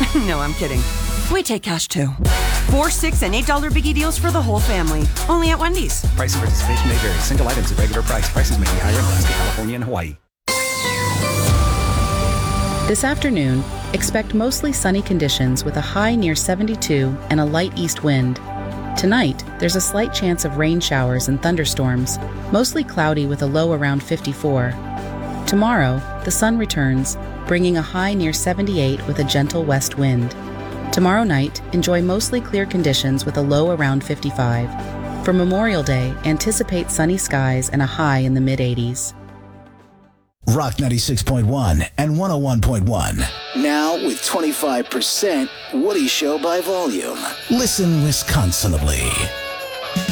No, I'm kidding. We take cash too. $4, $6, and $8 biggie deals for the whole family. Only at Wendy's. Price and participation may vary. Single items at regular price. Prices may be higher in Alaska, California, and Hawaii. This afternoon, expect mostly sunny conditions with a high near 72 and a light east wind. Tonight, there's a slight chance of rain showers and thunderstorms, mostly cloudy with a low around 54. Tomorrow, the sun returns, bringing a high near 78 with a gentle west wind. Tomorrow night, enjoy mostly clear conditions with a low around 55. For Memorial Day, anticipate sunny skies and a high in the mid-80s. Rock 96.1 and 101.1. Now with 25% Woody Show by volume. Listen Wisconsinably.